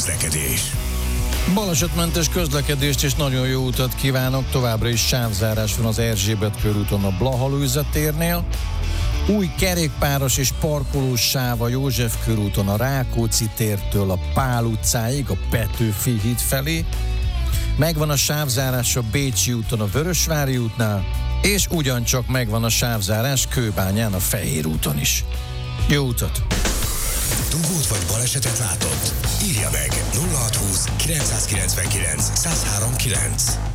közlekedés. Balesetmentes közlekedést és nagyon jó utat kívánok, továbbra is sávzárás van az Erzsébet körúton a Blaha-Lujza térnél. Új kerékpáros és parkolós sáv a József körúton a Rákóczi tértől a Pál utcáig, a Petőfi híd felé. Megvan a sávzárás a Bécsi úton a Vörösvári útnál, és ugyancsak megvan a sávzárás Kőbányán a Fehér úton is. Jó utat! Dugót vagy balesetet látott? Írja meg 0620 999 1039.